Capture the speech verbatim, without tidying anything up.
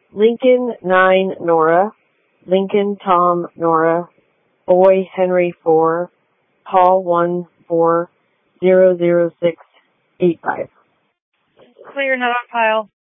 Lincoln nine Nora, Lincoln Tom Nora, Boy Henry four, Paul one four zero zero six eight five. Clear, not on file.